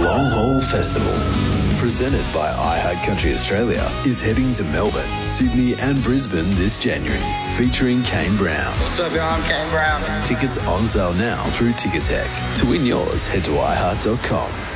Long Haul Festival, presented by iHeart Country Australia, is heading to Melbourne, Sydney and Brisbane this January, featuring Kane Brown. What's up, y'all? I'm Kane Brown. Tickets on sale now through Ticketek. To win yours, head to iHeart.com.